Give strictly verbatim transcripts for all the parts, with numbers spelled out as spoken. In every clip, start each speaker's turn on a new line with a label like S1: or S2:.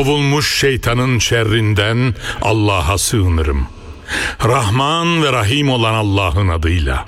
S1: kovulmuş şeytanın şerrinden Allah'a sığınırım. Rahman ve Rahim olan Allah'ın adıyla.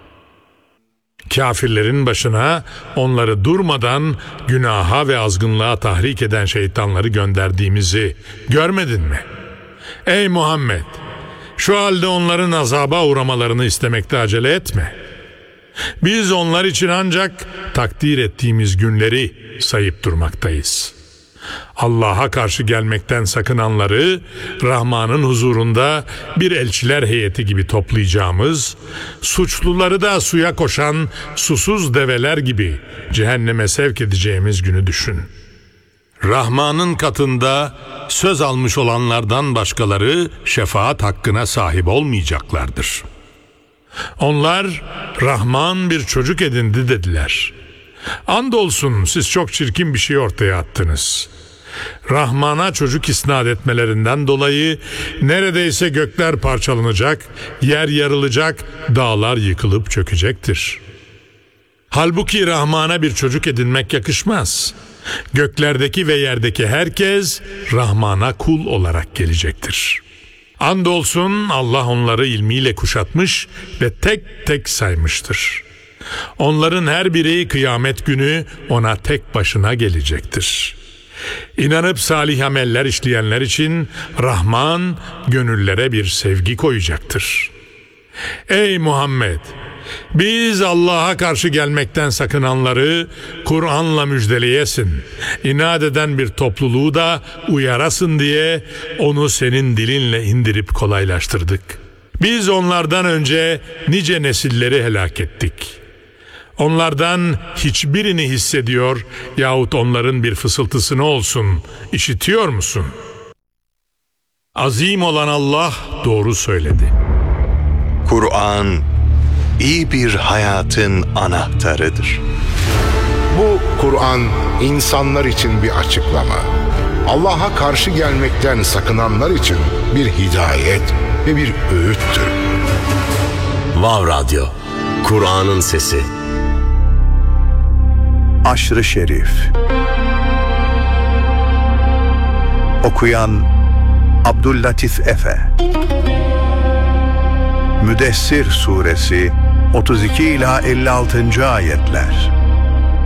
S1: Kafirlerin başına onları durmadan günaha ve azgınlığa tahrik eden şeytanları gönderdiğimizi görmedin mi? Ey Muhammed! Şu halde onların azaba uğramalarını istemekte acele etme. Biz onlar için ancak takdir ettiğimiz günleri sayıp durmaktayız. Allah'a karşı gelmekten sakınanları Rahman'ın huzurunda bir elçiler heyeti gibi toplayacağımız, suçluları da suya koşan susuz develer gibi cehenneme sevk edeceğimiz günü düşün. Rahman'ın katında söz almış olanlardan başkaları şefaat hakkına sahip olmayacaklardır. Onlar Rahman bir çocuk edindi dediler. Andolsun siz çok çirkin bir şey ortaya attınız. Rahman'a çocuk isnat etmelerinden dolayı neredeyse gökler parçalanacak, yer yarılacak, dağlar yıkılıp çökecektir. Halbuki Rahman'a bir çocuk edinmek yakışmaz. Göklerdeki ve yerdeki herkes Rahman'a kul olarak gelecektir. Andolsun Allah onları ilmiyle kuşatmış ve tek tek saymıştır. Onların her biri kıyamet günü ona tek başına gelecektir. İnanıp salih ameller işleyenler için Rahman gönüllere bir sevgi koyacaktır. Ey Muhammed! Biz Allah'a karşı gelmekten sakınanları Kur'an'la müjdeleyesin. İnat eden bir topluluğu da uyarasın diye onu senin dilinle indirip kolaylaştırdık. Biz onlardan önce nice nesilleri helak ettik. Onlardan hiçbirini hissediyor yahut onların bir fısıltısını olsun işitiyor musun? Azim olan Allah doğru söyledi.
S2: Kur'an iyi bir hayatın anahtarıdır.
S3: Bu Kur'an insanlar için bir açıklama. Allah'a karşı gelmekten sakınanlar için bir hidayet ve bir öğüttür.
S4: Vav Radyo, Kur'an'ın sesi.
S5: Aşr-ı Şerif. Okuyan Abdüllatif Efe. Müddessir Suresi otuz iki ila elli altıncı ayetler.